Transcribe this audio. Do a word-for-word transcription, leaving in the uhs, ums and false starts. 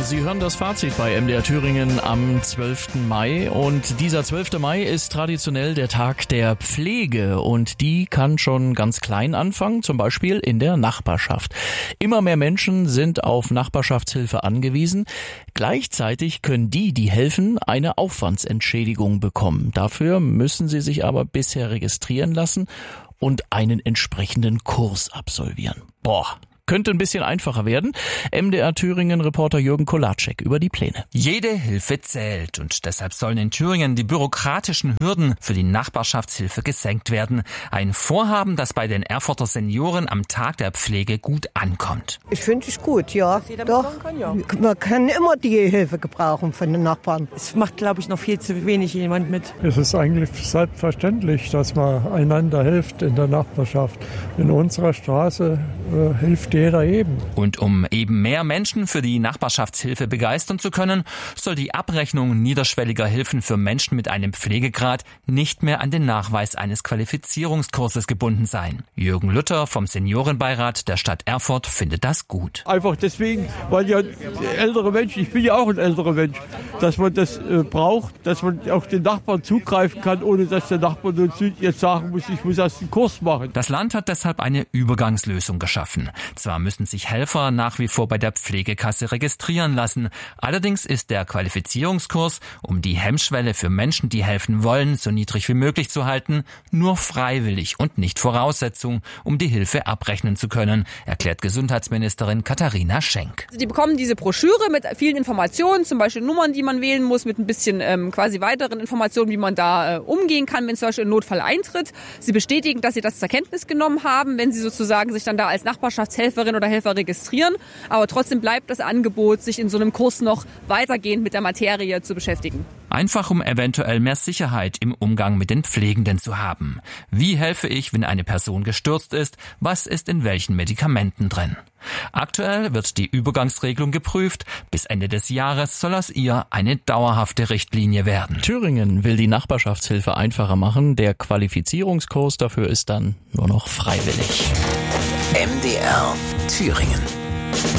Sie hören das Fazit bei M D R Thüringen am zwölften Mai und dieser zwölfte Mai ist traditionell der Tag der Pflege und die kann schon ganz klein anfangen, zum Beispiel in der Nachbarschaft. Immer mehr Menschen sind auf Nachbarschaftshilfe angewiesen. Gleichzeitig können die, die helfen, eine Aufwandsentschädigung bekommen. Dafür müssen sie sich aber bisher registrieren lassen und einen entsprechenden Kurs absolvieren. Boah. Könnte ein bisschen einfacher werden. M D R Thüringen-Reporter Jürgen Kolatschek über die Pläne. Jede Hilfe zählt und deshalb sollen in Thüringen die bürokratischen Hürden für die Nachbarschaftshilfe gesenkt werden. Ein Vorhaben, das bei den Erfurter Senioren am Tag der Pflege gut ankommt. Ich finde es gut, ja. Doch. Man kann immer die Hilfe gebrauchen von den Nachbarn. Es macht, glaube ich, noch viel zu wenig jemand mit. Es ist eigentlich selbstverständlich, dass man einander hilft in der Nachbarschaft. In unserer Straße äh, hilft jeder eben. Und um eben mehr Menschen für die Nachbarschaftshilfe begeistern zu können, soll die Abrechnung niederschwelliger Hilfen für Menschen mit einem Pflegegrad nicht mehr an den Nachweis eines Qualifizierungskurses gebunden sein. Jürgen Luther vom Seniorenbeirat der Stadt Erfurt findet das gut. Einfach deswegen, weil ja ältere Menschen, ich bin ja auch ein älterer Mensch, dass man das äh, braucht, dass man auf den Nachbarn zugreifen kann, ohne dass der Nachbar nun jetzt sagen muss, ich muss erst einen Kurs machen. Das Land hat deshalb eine Übergangslösung geschaffen. Zwar müssen sich Helfer nach wie vor bei der Pflegekasse registrieren lassen. Allerdings ist der Qualifizierungskurs, um die Hemmschwelle für Menschen, die helfen wollen, so niedrig wie möglich zu halten, nur freiwillig und nicht Voraussetzung, um die Hilfe abrechnen zu können, erklärt Gesundheitsministerin Katharina Schenk. Die bekommen diese Broschüre mit vielen Informationen, zum Beispiel Nummern, die man wählen muss, mit ein bisschen ähm, quasi weiteren Informationen, wie man da äh, umgehen kann, wenn zum Beispiel ein Notfall eintritt. Sie bestätigen, dass sie das zur Kenntnis genommen haben, wenn sie sozusagen sich dann da als Nachbarschaftshelferin oder Helfer registrieren. Aber trotzdem bleibt das Angebot, sich in so einem Kurs noch weitergehend mit der Materie zu beschäftigen. Einfach um eventuell mehr Sicherheit im Umgang mit den Pflegenden zu haben. Wie helfe ich, wenn eine Person gestürzt ist? Was ist in welchen Medikamenten drin? Aktuell wird die Übergangsregelung geprüft. Bis Ende des Jahres soll aus ihr eine dauerhafte Richtlinie werden. Thüringen will die Nachbarschaftshilfe einfacher machen. Der Qualifizierungskurs dafür ist dann nur noch freiwillig. M D R Thüringen.